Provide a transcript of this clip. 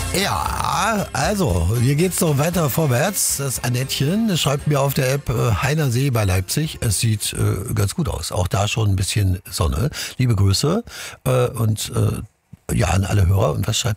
Ja, also, hier geht's noch weiter vorwärts. Das Annettchen schreibt mir auf der App Heiner See bei Leipzig. Es sieht ganz gut aus. Auch da schon ein bisschen Sonne. Liebe Grüße und ja, an alle Hörer. Und was schreibt